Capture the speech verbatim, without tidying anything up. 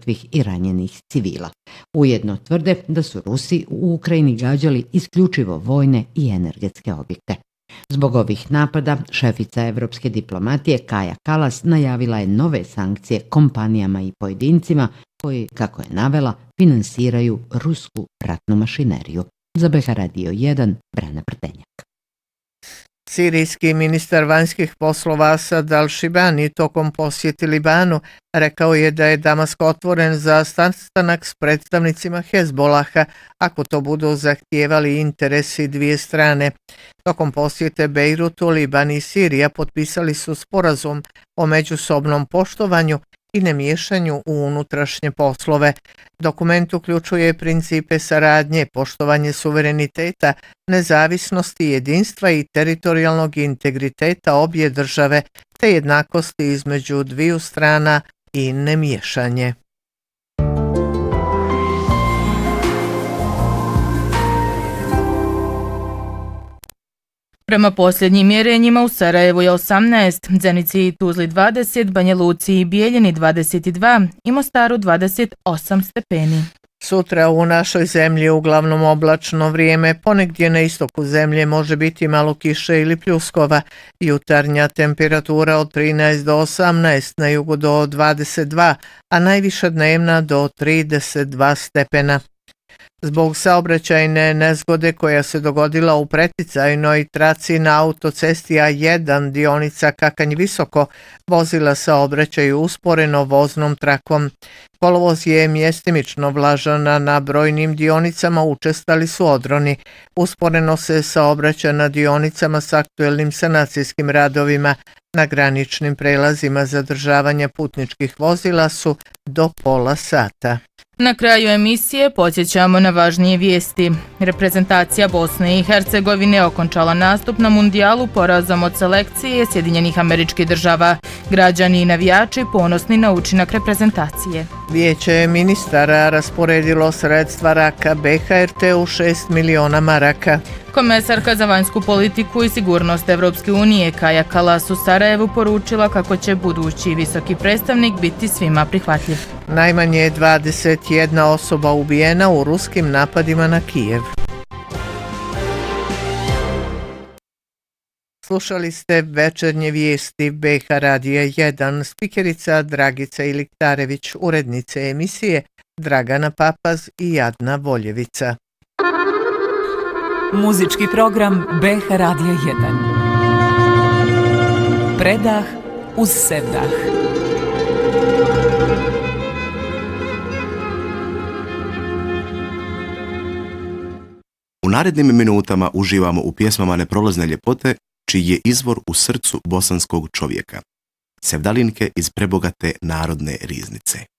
mrtvih i ranjenih civila. Ujedno tvrde da su Rusi u Ukrajini gađali isključivo vojne i energetske objekte. Zbog ovih napada, šefica evropske diplomatije Kaja Kallas najavila je nove sankcije kompanijama i pojedincima koji, kako je navela, finansiraju rusku ratnu mašineriju. Za B H Radio jedan, Brana Prtenjak. Sirijski ministar vanjskih poslova Asad al-Shibani tokom posjeti Libanu rekao je da je Damask otvoren za sastanak s predstavnicima Hezbolaha ako to budu zahtijevali interesi dvije strane. Tokom posjete Bejrutu, Liban i Sirija potpisali su sporazum o međusobnom poštovanju i nemiješanju u unutrašnje poslove. Dokument uključuje principe saradnje, poštovanje suvereniteta, nezavisnosti, jedinstva i teritorijalnog integriteta obje države, te jednakosti između dviju strana i nemiješanje. Prema posljednjim mjerenjima u Sarajevu je osamnaest, Zenici i Tuzli dvadeset, Banja Luci i Bijeljini dvadeset dva i Mostaru dvadeset osam stepeni. Sutra u našoj zemlji je uglavnom oblačno vrijeme, ponegdje na istoku zemlje može biti malo kiše ili pljuskova. Jutarnja temperatura od trinaest do osamnaest, na jugu do dvadeset dva, a najviša dnevna do trideset dva stepena. Zbog saobraćajne nezgode koja se dogodila u preticajnoj traci na autocesti A jedan dionica Kakanj Visoko, vozila saobraćaju usporeno voznom trakom. Kolovoz je mjestimično vlažan, a na brojnim dionicama učestali su odroni. Usporeno se saobraća na dionicama s aktuelnim sanacijskim radovima. Na graničnim prelazima zadržavanja putničkih vozila su do pola sata. Na kraju emisije podsjećamo na važnije vijesti. Reprezentacija Bosne i Hercegovine okončala nastup na mundijalu porazom od selekcije Sjedinjenih Američkih Država. Građani i navijači ponosni na učinak reprezentacije. Vijeće ministara rasporedilo sredstva raka B H R T u šest miliona maraka. Komesarka za vanjsku politiku i sigurnost Evropske unije Kaja Kallas u Sarajevu poručila kako će budući visoki predstavnik biti svima prihvatljiv. Najmanje dvadeset jedna osoba ubijena u ruskim napadima na Kijev. Slušali ste večernje vijesti B H Radija jedan, spikerica Dragica Iliktarević, urednice emisije Dragana Papaz i Jadna Voljevica. Muzički program B H Radija jedan. Predah uz sevdah. U narednim minutama uživamo u pjesmama Neprolazne ljepote, čiji je izvor u srcu bosanskog čovjeka. Sevdalinke iz prebogate narodne riznice.